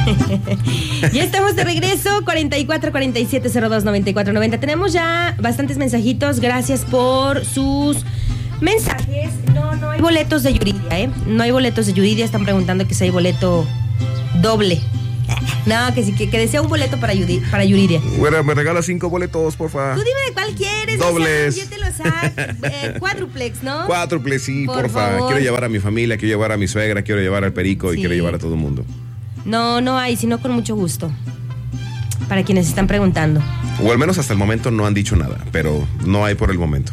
Ya estamos de regreso, 44-47-02-94-90. Tenemos ya bastantes mensajitos, gracias por sus mensajes. No hay boletos de Yuridia, ¿eh? No hay boletos de Yuridia, están preguntando que si hay boleto doble. No, que sí, que desea un boleto para Yuridia. Güera, me regala 5 boletos, porfa. Tú dime de cuál quieres. Dobles. Yo te lo saco. Cuádruplex, ¿no? Cuádruplex, sí, por porfa. favor. Quiero llevar a mi familia, quiero llevar a mi suegra, quiero llevar al perico y Sí. quiero llevar a todo el mundo. No hay, sino con mucho gusto. Para quienes están preguntando. O al menos hasta el momento no han dicho nada, pero no hay por el momento.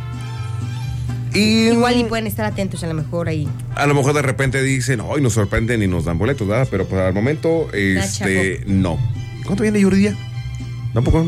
Y Igual y pueden estar atentos a lo mejor ahí. a lo mejor de repente dicen, hoy nos sorprenden y nos dan boletos, ¿verdad? Pero por el momento, no. ¿Cuánto viene Yuridia? Tampoco.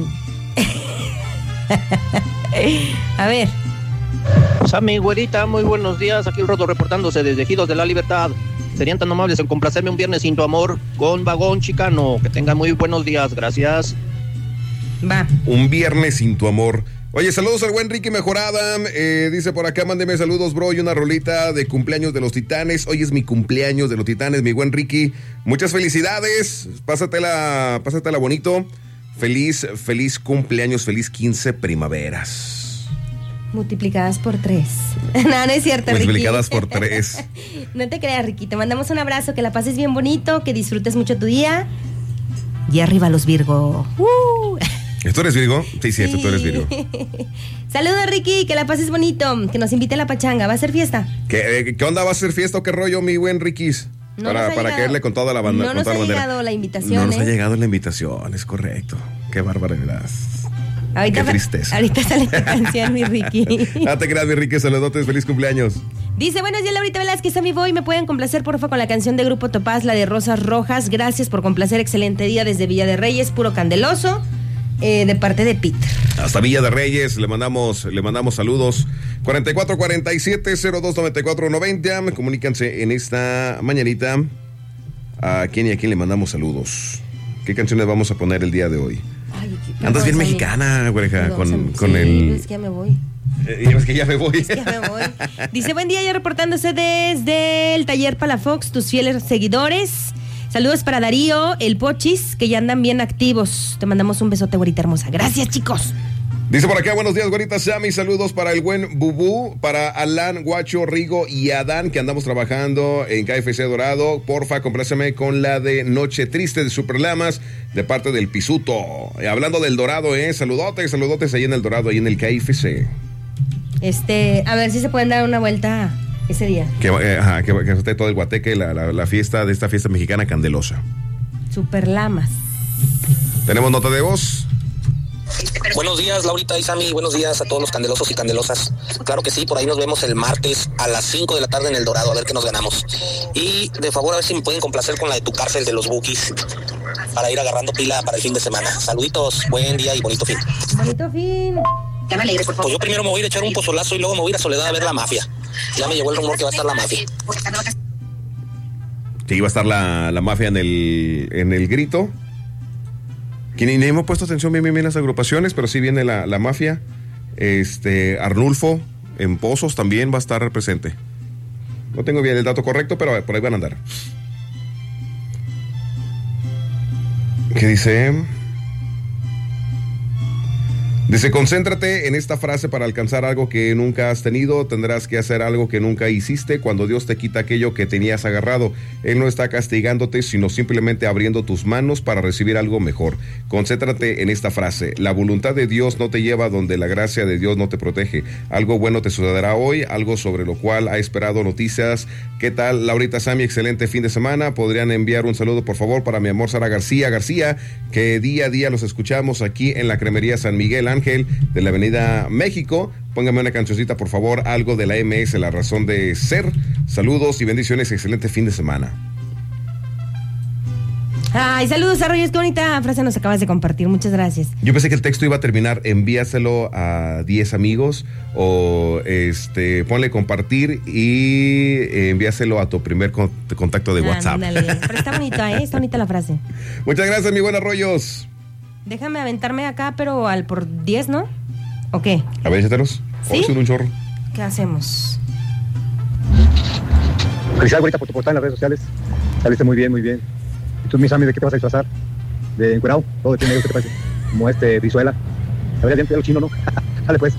A ver. Sammy, güerita, muy buenos días. Aquí el Rodo reportándose desde Ejidos de la Libertad. Serían tan amables en complacerme un viernes sin tu amor con Vagón Chicano. Que tengan muy buenos días, gracias. Va. Un viernes sin tu amor. Oye, saludos al buen Ricky Mejorada. Dice por acá, mándeme saludos, bro, y una rolita de cumpleaños de los Titanes. Hoy es mi cumpleaños de los Titanes, mi buen Ricky. Muchas felicidades. Pásatela bonito. Feliz cumpleaños, feliz 15 primaveras. Multiplicadas por 3. No es cierto, Ricky. Multiplicadas por 3. No te creas, Ricky. Te mandamos un abrazo, que la pases bien bonito, que disfrutes mucho tu día. Y arriba los Virgo. ¿Tú eres Virgo? Sí, cierto, tú eres Virgo. Saludos, Ricky, que la pases bonito, que nos invite a la pachanga. ¿Va a ser fiesta? ¿Qué onda? ¿Va a ser fiesta o qué rollo, mi buen Riquis? No para caerle con toda la banda. No nos ha llegado la invitación. No nos ha llegado la invitación, es correcto. Qué barbaridad. Ahorita, qué tristeza. Ahorita sale la canción, mi Ricky. No te creas, mi Ricky, saludotes, feliz cumpleaños. Dice, buenos días, Laurita Velázquez, a mi voy, ¿me pueden complacer, porfa, con la canción de Grupo Topaz, la de Rosas Rojas? Gracias por complacer, excelente día desde Villa de Reyes, puro candeloso. De parte de Peter. Hasta Villa de Reyes, le mandamos saludos. 4447-029490. Comuníquense en esta mañanita. ¿A quién le mandamos saludos? ¿Qué canciones vamos a poner el día de hoy? Ay, andas bien mexicana, güereja, con el... Es que ya me voy. Es que ya me voy. Dice, buen día, ya reportándose desde el taller Palafox, tus fieles seguidores. Saludos para Darío, el Pochis, que ya andan bien activos. Te mandamos un besote, güerita hermosa. Gracias, chicos. Dice por acá, buenos días, güerita Sammy. Saludos para el buen Bubú, para Alan, Guacho, Rigo y Adán, que andamos trabajando en KFC Dorado. Porfa, compláceme con la de Noche Triste de Superlamas, de parte del Pisuto. Hablando del Dorado, saludotes ahí en el Dorado, ahí en el KFC. A ver si se pueden dar una vuelta ese día. Que esté todo el guateque, la fiesta de esta fiesta mexicana candelosa. Superlamas. ¿Tenemos nota de voz? Buenos días, Laurita y Sammy. Buenos días a todos los candelosos y candelosas. Claro que sí, por ahí nos vemos el martes a las 5 de la tarde en el Dorado, a ver qué nos ganamos. Y de favor, a ver si me pueden complacer con la de Tu Cárcel de los Bukis, para ir agarrando pila para el fin de semana. Saluditos, buen día y bonito fin. Bonito fin. Ya me alegre, por favor. Pues yo primero me voy a ir a echar un pozolazo y luego me voy a ir a Soledad a ver La Mafia. Ya me llegó el rumor que va a estar La Mafia. Sí, va a estar la Mafia en el Grito. Que ni hemos puesto atención bien en las agrupaciones, pero sí viene la Mafia. Arnulfo en Pozos también va a estar presente. No tengo bien el dato correcto, pero por ahí van a andar. ¿Qué dice? Dice, concéntrate en esta frase para alcanzar algo que nunca has tenido. Tendrás que hacer algo que nunca hiciste. Cuando Dios te quita aquello que tenías agarrado, Él no está castigándote, sino simplemente abriendo tus manos para recibir algo mejor. Concéntrate en esta frase. La voluntad de Dios no te lleva donde la gracia de Dios no te protege. Algo bueno te sucederá hoy, algo sobre lo cual ha esperado noticias. ¿Qué tal, Laurita Sammy? Excelente fin de semana. ¿Podrían enviar un saludo, por favor, para mi amor Sara García, que día a día los escuchamos aquí en la Cremería San Miguel Ángel de la Avenida México? Póngame una cancioncita, por favor, algo de la MS, La Razón de Ser. Saludos y bendiciones, excelente fin de semana. Ay, saludos, Arroyos, qué bonita frase nos acabas de compartir, muchas gracias. Yo pensé que el texto iba a terminar, envíaselo a 10 amigos o ponle compartir y envíaselo a tu primer contacto de WhatsApp. Ándale, pero está bonita la frase. Muchas gracias, mi buen Arroyos. Déjame aventarme acá, pero al por 10, ¿no? ¿O qué? A ver, échatelos. ¿Sí? Son un chorro. ¿Qué hacemos? Felicidades, güerita, por tu portada en las redes sociales. Saliste muy bien, muy bien. Tú, mi Sammy, ¿de qué te vas a disfrazar? ¿De encuerado? ¿Todo de negro? ¿Qué te parece? Como Brizuela. A ver, ya lo chino, ¿no? Dale, pues.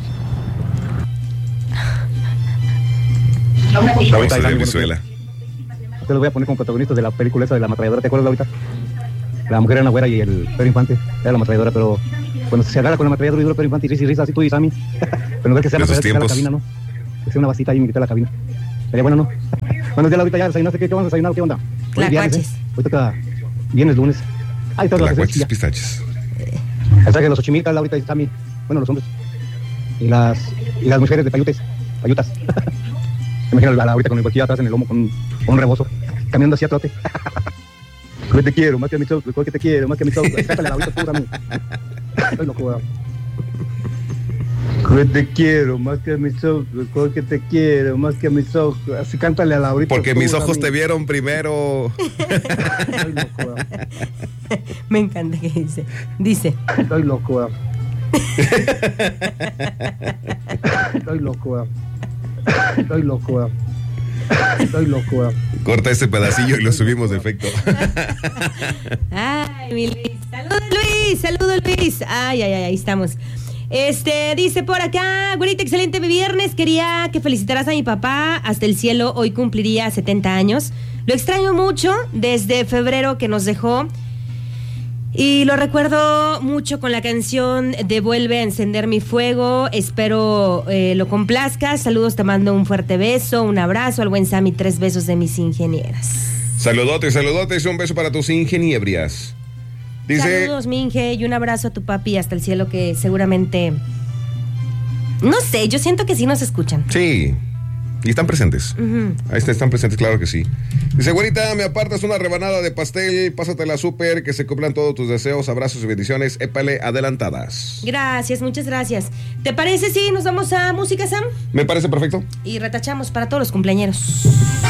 Vamos a ver Brizuela. Te lo voy a poner como protagonista de la película esa de La Ametralladora. ¿Te acuerdas, Laurita? La mujer era una güera y el Pedro Infante era la ametralladora, pero cuando se agarra con la ametralladora y dura Pedro Infante y risa, así tú y Sammy. Pero no ves que sea la cabina, ¿no? Que sea una vasita ahí y me quita la cabina. Sería bueno, ¿no? Buenos días, Laurita, ya desayunaste. ¿Qué vamos a desayunar? ¿Qué onda? Tlacuaches. Hoy toca viernes, lunes. Ay, todas las Tlacuaches, pistaches. El traje de los Xochimilcas, Laurita y Sammy. Bueno, los hombres. Y las mujeres de payutas. Imagina a Laurita con el bolsillo atrás en el lomo con un rebozo, caminando así a trote. Que te quiero, más que a mis ojos, que te quiero, más que a mis ojos. Cántale a Laurita tú, Sammy. Estoy loco, weón. Que te quiero, más que a mis ojos, que te quiero, más que a mis ojos. Así cántale a Laurita. Porque mis ojos te vieron primero. Estoy loco, weón. Me encanta que dice. Estoy loco, weón. Estoy loco, weón. Estoy loco, weón. Estoy loco, weón. Corta ese pedacillo y lo subimos de efecto. Ay, mi Luis. Saludos Luis. Ay, ahí estamos. Dice por acá, güerita, excelente mi viernes. Quería que felicitaras a mi papá. Hasta el cielo, hoy cumpliría 70 años. Lo extraño mucho desde febrero que nos dejó. Y lo recuerdo mucho con la canción de Vuelve a encender mi fuego. Espero lo complazcas. Saludos, te mando un fuerte beso, un abrazo al buen Sammy, 3 besos de mis ingenieras. Saludotes, un beso para tus ingeniebrias. Dice... Saludos, Minge, y un abrazo a tu papi hasta el cielo, que seguramente... No sé, yo siento que sí nos escuchan. Sí, y están presentes. Uh-huh. Ahí están presentes, claro que sí. Dice, güerita, me apartas una rebanada de pastel, pásatela súper, que se cumplan todos tus deseos, abrazos y bendiciones, épale adelantadas. Gracias, muchas gracias. ¿Te parece si nos vamos a música, Sam? Me parece perfecto. Y retachamos para todos los cumpleañeros.